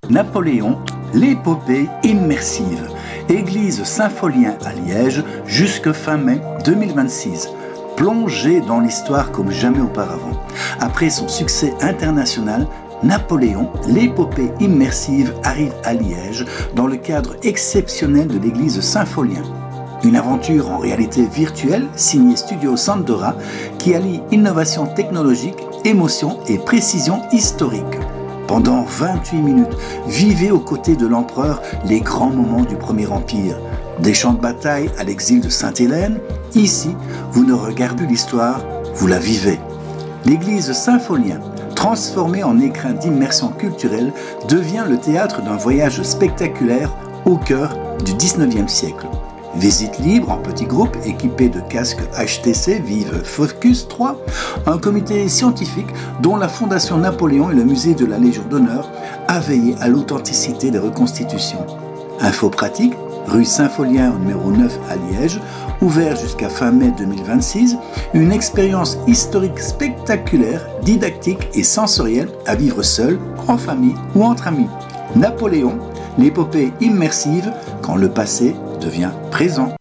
Napoléon, l'épopée immersive. Église Saint-Folien à Liège jusque fin mai 2026. Plongé dans l'histoire comme jamais auparavant. Après son succès international, Napoléon, l'épopée immersive arrive à Liège dans le cadre exceptionnel de l'église Saint-Folien. Une aventure en réalité virtuelle signée Studio Sandora qui allie innovation technologique, émotion et précision historique. Pendant 28 minutes, vivez aux côtés de l'empereur les grands moments du Premier Empire. Des champs de bataille à l'exil de Sainte-Hélène, ici, vous ne regardez plus l'histoire, vous la vivez. L'église Saint-Folien, transformée en écrin d'immersion culturelle, devient le théâtre d'un voyage spectaculaire au cœur du 19e siècle. Visite libre en petits groupes équipés de casques HTC Vive Focus 3, un comité scientifique dont la Fondation Napoléon et le musée de la Légion d'honneur a veillé à l'authenticité des reconstitutions. Info pratique, rue Saint-Folien au numéro 9 à Liège, ouvert jusqu'à fin mai 2026, une expérience historique spectaculaire, didactique et sensorielle à vivre seul, en famille ou entre amis. Napoléon, l'épopée immersive quand le passé devient présent.